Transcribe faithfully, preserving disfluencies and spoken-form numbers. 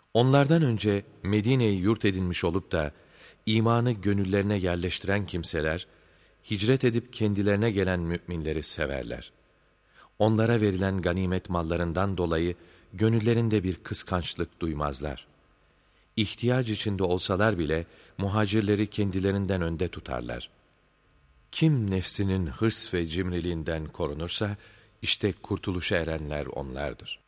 Onlardan önce Medine'yi yurt edinmiş olup da imanı gönüllerine yerleştiren kimseler, hicret edip kendilerine gelen müminleri severler. Onlara verilen ganimet mallarından dolayı gönüllerinde bir kıskançlık duymazlar. İhtiyaç içinde olsalar bile muhacirleri kendilerinden önde tutarlar. Kim nefsinin hırs ve cimriliğinden korunursa, işte kurtuluşa erenler onlardır.